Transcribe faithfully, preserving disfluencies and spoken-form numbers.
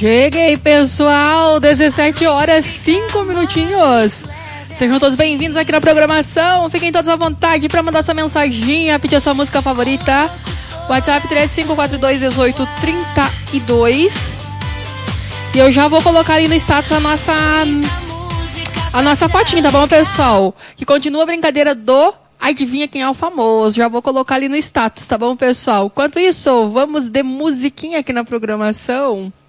Cheguei, pessoal, dezessete horas, cinco minutinhos. Sejam todos bem-vindos aqui na programação. Fiquem todos à vontade para mandar sua mensaginha, pedir a sua música favorita. WhatsApp três cinco quatro dois, um oito três dois. E eu já vou colocar ali no status a nossa a nossa fotinha, tá bom, pessoal? Que continua a brincadeira do Adivinha Quem é o Famoso. Já vou colocar ali no status, tá bom, pessoal? Enquanto isso, vamos de musiquinha aqui na programação.